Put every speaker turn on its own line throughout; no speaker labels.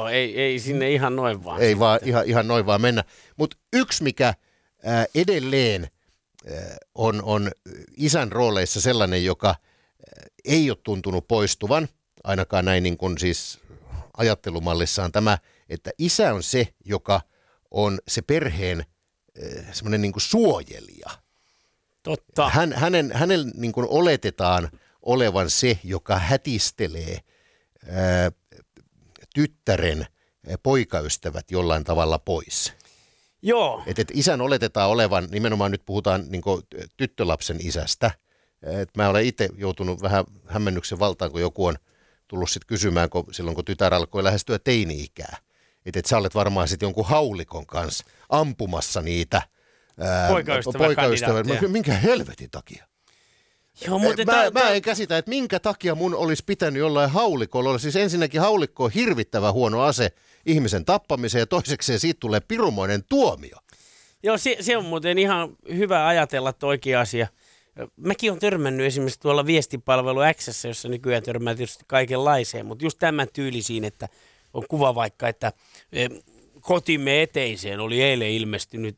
Joo, ei sinne ihan noin vaan.
Ei vaan ihan noin vaan mennä. Mutta yksi, mikä edelleen on isän rooleissa sellainen, joka ei ole tuntunut poistuvan, ainakaan näin niin kuin siis ajattelumallissaan tämä, että isä on se, joka on se perheen semmoinen niin kuin suojelija.
Totta.
Hänen niin kuin oletetaan olevan se, joka hätistelee tyttären poikaystävät jollain tavalla pois.
Joo.
Et isän oletetaan olevan, nimenomaan nyt puhutaan niin kuin tyttölapsen isästä. Mä olen itse joutunut vähän hämmennyksen valtaan, kun joku on tullut sitten kysymään, silloin kun tytär alkoi lähestyä teini-ikää. Että sä olet varmaan sitten jonkun haulikon kanssa ampumassa niitä poikaystävät. Minkä helvetin takia?
Joo, mutta
mä en käsitä, että minkä takia mun olisi pitänyt jollain haulikolla olla. Siis ensinnäkin haulikko on hirvittävän huono ase ihmisen tappamiseen ja toisekseen siitä tulee pirumoinen tuomio.
Joo, se on muuten ihan hyvä ajatella oikea asia. Mäkin olen törmännyt esimerkiksi tuolla viestipalvelu X:ssä, jossa nykyään törmää tietysti kaikenlaiseen, mutta just tämän tyylisiin, että on kuva vaikka, että kotimme eteiseen oli eilen ilmestynyt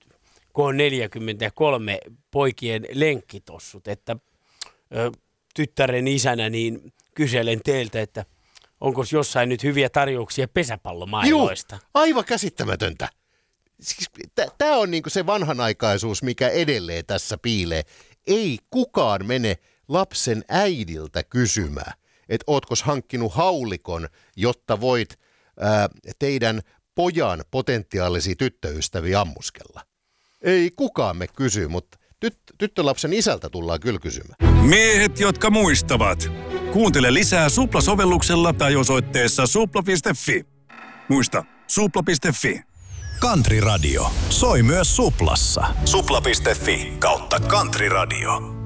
K43 poikien lenkkitossut, että tyttären isänä niin kyselen teiltä, että onko jossain nyt hyviä tarjouksia pesäpallomailoista?
Juu, aivan käsittämätöntä. Tämä on niinku se vanhanaikaisuus, mikä edelleen tässä piilee. Ei kukaan mene lapsen äidiltä kysymään, että ootkos hankkinut haulikon, jotta voit teidän pojan potentiaalisia tyttöystäviä ammuskella. Ei kukaan me kysy, mutta tyttölapsen isältä tullaan kyllä kysymään.
Miehet, jotka muistavat. Kuuntele lisää Supla-sovelluksella tai osoitteessa supla.fi. Muista, supla.fi.
Country Radio soi myös Suplassa. Supla.fi/Country Radio.